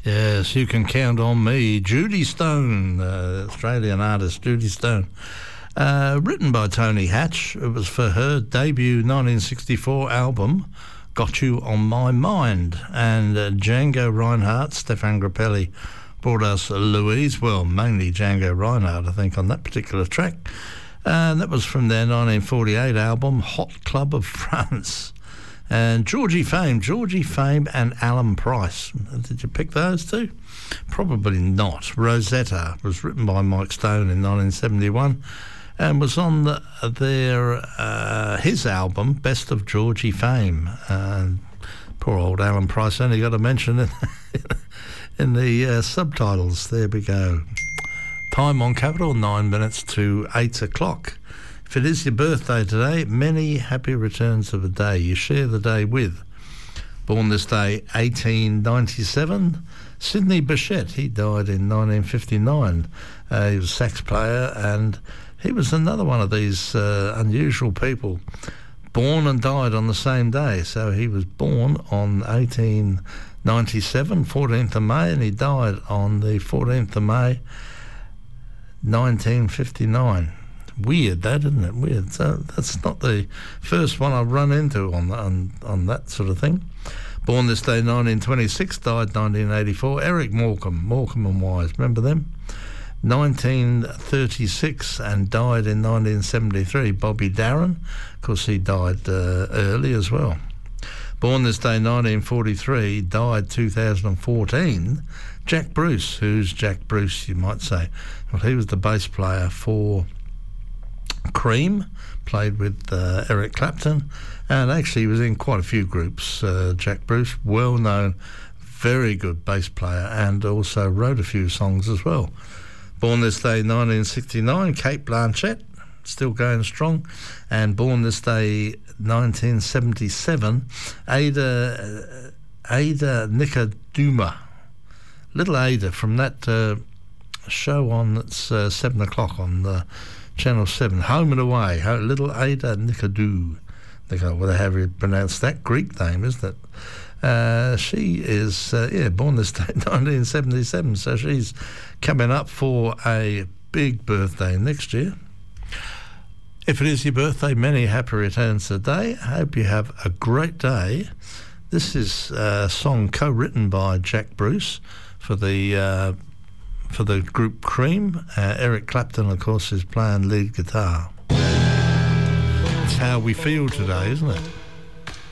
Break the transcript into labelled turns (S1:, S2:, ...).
S1: Yes, you can count on me. Judy Stone, Australian artist Judy Stone. Written by Tony Hatch. It was for her debut 1964 album, Got You On My Mind. And Django Reinhardt, Stefan Grappelli brought us Louise. Well, mainly Django Reinhardt, I think, on that particular track. And that was from their 1948 album, Hot Club of France. And Georgie Fame and Alan Price. Did you pick those two? Probably not. Rosetta was written by Mike Stone in 1971 and was on his album, Best of Georgie Fame. Poor old Alan Price only got a mention in the subtitles. There we go. Time on Capital, 9 minutes to 8 o'clock. If it is your birthday today, many happy returns of the day you share the day with. Born this day, 1897, Sidney Bechet. He died in 1959. He was a sax player, and he was another one of these unusual people, born and died on the same day. So he was born on 1897, 14th of May, and he died on the 14th of May, 1959. Weird, that, isn't it? Weird. So that's not the first one I've run into on that sort of thing. Born this day, 1926, died 1984. Eric Morecambe and Wise, remember them? 1936 and died in 1973. Bobby Darin, of course, he died early as well. Born this day, 1943, died 2014. Jack Bruce. Who's Jack Bruce, you might say? Well, he was the bass player for Cream, played with Eric Clapton, and actually he was in quite a few groups. Jack Bruce, well known, very good bass player, and also wrote a few songs as well. Born this day, 1969, Cate Blanchett, still going strong. And born this day, 1977, Ada Nicoduma, little Ada from that show on that's 7 o'clock on Channel 7, Home and Away, little Ada Nicodou. Well, have you pronounced that? Greek name, isn't it? She is, born this day, 1977, so she's coming up for a big birthday next year. If it is your birthday, many happy returns today. I hope you have a great day. This is a song co-written by Jack Bruce for the group Cream. Eric Clapton, of course, is playing lead guitar. It's how we feel today, isn't it?